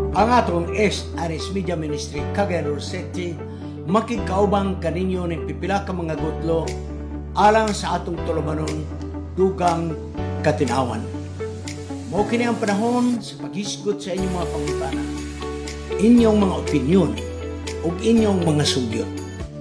Ang atong Aris Media Ministry Cagayan del City makikaubang kaninyo ng pipila ka mga gutlo alang sa atong tulumanon dugang katinawan. Mao kini ang panahon sa paghisgot sa inyong mga pangutana, inyong mga opinyon ug inyong mga sugyot.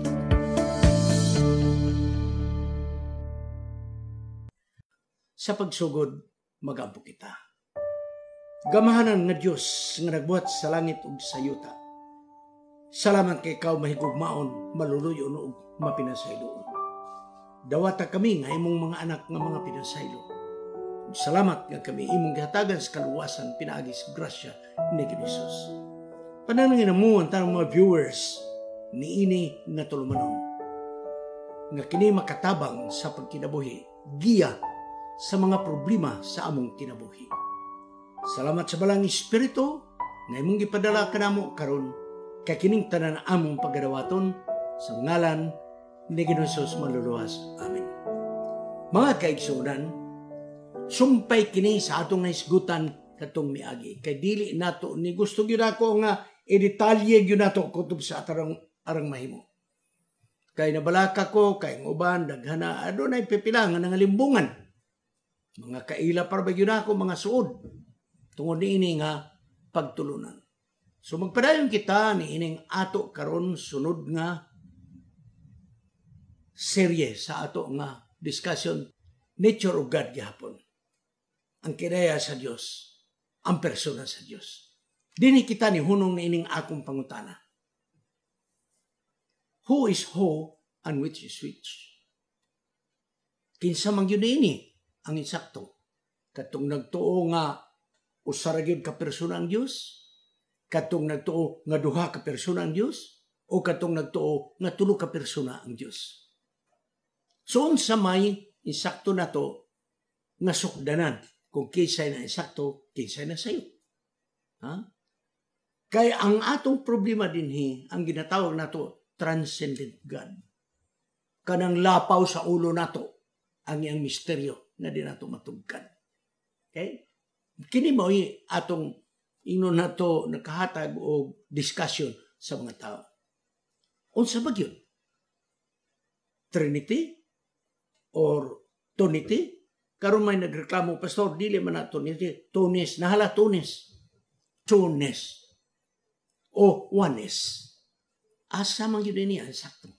Sa pagsugod, mag-ampo kita. Gamahanan nga Diyos nga nagbuhat sa langit ug sa yuta. Salamat kay ikaw mahigugmaon, maluluyon ug mapinasayloon. Dawata kami nga imong mga anak nga mga pinasaylo. Salamat nga kami imong gihatagan sa kaluwasan pinaagi sa grasya ni Jesus. Panalangin mo ang tanang mga viewers ni ini nga tulumanon. Nga kini makatabang sa pagkinabuhi, giya sa mga problema sa among kinabuhi. Salamat sa balang Espiritu na imong gipadala kanamo karon kay kining tanan among pagadawaton sa ngalan ni Jesus maluluwas. Amen. Mga kaigsunan, sumpay kini sa atong naisgutan katong miagi kay dili nato ni gusto gyud ako nga i-detalye gyud nato kutob sa arang mahimo. Kay nabalaka ko kay uban daghana adunay pipila nga nangalimbungan. Mga kaila para ba gyud ako mga suod tungod niini nga pagtulunan. So magpadayon kita ni ining ato karon sunod nga serye sa ato nga discussion nature of God gihapon. Ang kinaya sa Dios, ang persona sa Dios. Dini kita ni hunong ni ining akong pangutana. Who is who and which is which? Kinsa man gyud ini ang insakto. Katong nagtuo nga usa ra gyud ka persona ang Dios, katong nagtuo nga duha ka persona ang Dios, o katong nagtuo nga tulo ka persona ang Dios. So unsa may insakto nato nga sukdanan kung kinsay na insakto, kinsay na sayo. Ha? Kaya ang atong problema dinhi ang ginatawag nato transcendent God. Kanang lapaw sa ulo nato ang iyang misteryo na di nato matugkan. Okay? Kini mo atong ingnon nato nakahatag o discussion sa mga tao. Unsa ba gyud? Trinity or Trinity? Karon may nagreklamo, pastor, dili man na Trinity, Tunis, nahala Tunis. Tunis o oneness. Asa man gyud niya sakto.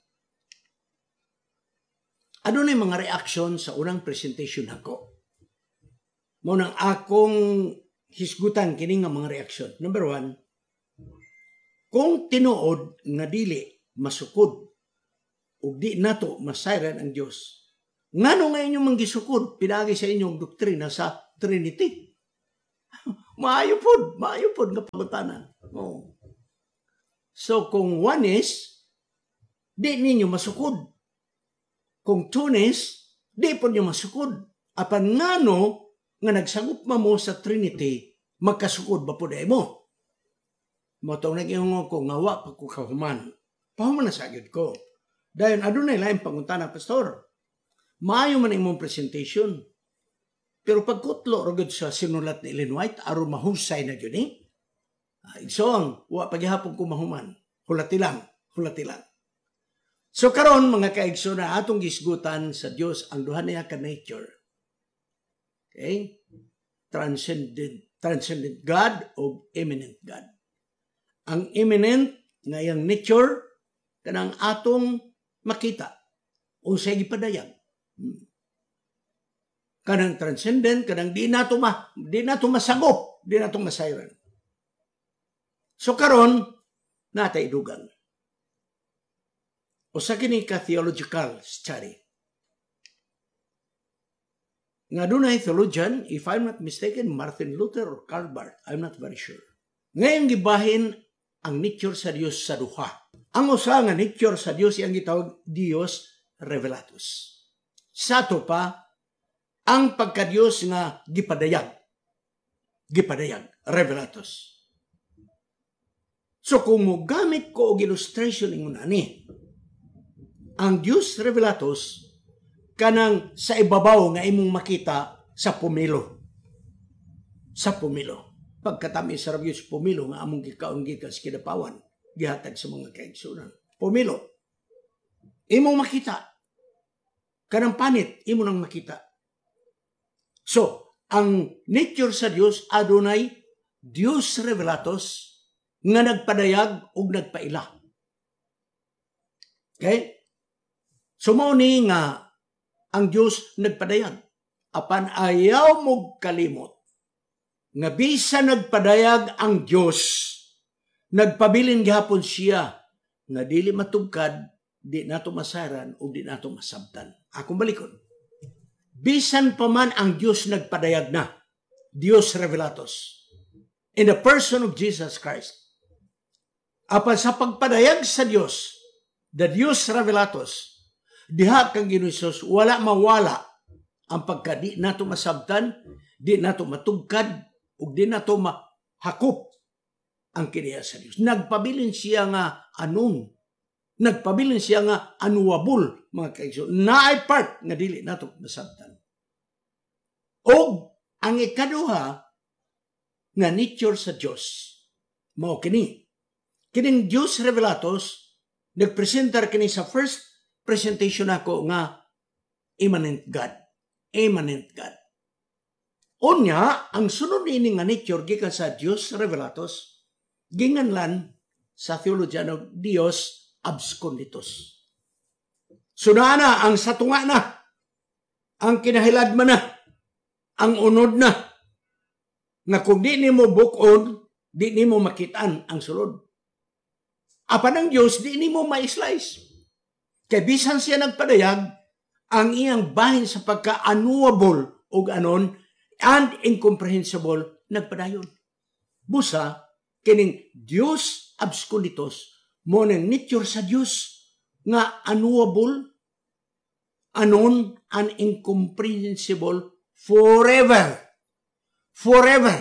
Ano na yung mga reaction sa unang presentation ako? Munang akong hisgutan kini nga mga reaksyon. Number 1, kung tinuod nga dili masukod ug di nato masayran ang Dios, ngano nga inyong manggisukod pinagi sa inyong doktrina sa Trinity? maayo pod nga pangutana. Oh. So kung oneness, di ninyo masukod. Kung tunis, di po nyo masukod. Apan ngano nga nagsagup mo sa Trinity, magkasukod ba po dahil mo? Motong nag-iungo ko, ngawa pa ko kahuman. Pahuman na sagid ko. Dahil adunay laing pangutana, pastor. Maayo man imong presentation. Pero pagkutlo, ragod sa sinulat ni Ellen White, aron mahusay na yun eh. Igsong, wa paghihapon ko mahuman. Hulati lang. So karon mga kaigso na atong gisgutan sa Dios ang duha niya ka nature. Okay? Transcendent God o immanent God. Ang immanent nga yang nature kanang atong makita unsay gipadayag. Kanang transcendent kanang di nato masagop, di nato masayran. So karon natay dugang. Usa kini ka theological study. Nga dunay theologian, if I'm not mistaken, Martin Luther or Karl Barth, I'm not very sure. Ngayon gibahin ang nature sa Dios sa duha. Ang usa nga nature sa Dios iyang gitawag Dios Revelatus. Sa to pa ang pagka-Dios nga gipadayag, Revelatus. So kung mo gamit ko og illustration ingon ani, ang Dios Revelatus kanang sa ibabaw nga imong makita sa pumilo. pagkatami sa Diyos pumilo nga among gikaon gikan sa kinapawan gihatag sa mga kaigsunan. Pumilo. Imong makita. Kanang panit, imo nang makita. So, ang nature sa Dios adunay Dios revelatos nga nagpadayag ug nagpaila. Okay? So mao ni nga ang Dios nagpadayag apan ayaw mo kalimot nga bisan nagpadayag ang Dios nagpabilin gihapon siya nga dili matugkad, di nato masaran o di nato masabtan. Akong balikon. Bisan pa man ang Dios nagpadayag na, Dios revelatos in the person of Jesus Christ. Apan sa pagpadayag sa Dios, the Dios revelatos, diha kang Ginoong Hesus wala mawala ang pagka di nato masabtan, di nato matugkad, ug di nato mahakop ang kiniya sa Dios. Nagpabilin siya nga anon. Nagpabilin siya nga anuwabol, mga kaigsoon. Naay part nga dili nato masabtan. O ang ikaduha nga nature sa Dios mao kini. Kining Dios revelatos nagpresentar kini sa first presentation ako nga immanent God. Immanent God. Unya, ang sunod ini nga nature gikan sa Dios revelatos ginganlan sa theologiano Dios absconditus. Sunana ang satunga na, ang kinahiladman na, ang unod na, nga kung di nimo bukod, di nimo makitaan ang sulod. Apan ang Diyos, di nimo ma-slice. Kaya bisan siya nagpadayag, ang iyang bahin sa pagka-unknowable o anon and incomprehensible nagpadayon. Busa, kining Diyos absconditus, mo ng nature sa Diyos nga unknowable, anon, and incomprehensible forever. Forever.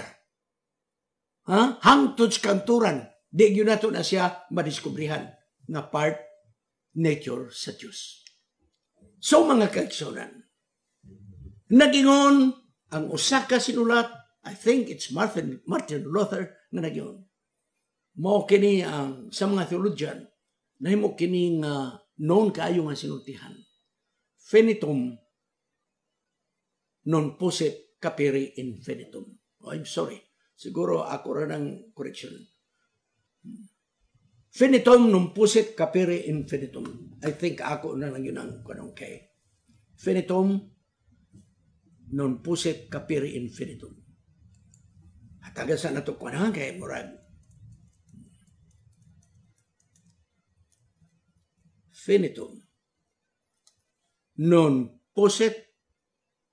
Hangtod sa kanturan. Di yun nato na siya madiskubrihan nga part nature sa Diyos. So mga kaigsunan, nagingon ang usa ka sinulat, I think it's Martin Luther nga nagingon. Mao kini ang sa mga theologian nahimo kini nga known kaayo nga sinultihan. Finitum non posset capere infinitum. Oh, I'm sorry. Siguro ako rin ang correction. Finitum non posset capere infinitum. I think ako na lang yun ang kanong kay. Finitum non posset capere infinitum. Hatagasan na ito kanang kay murag. Finitum non posset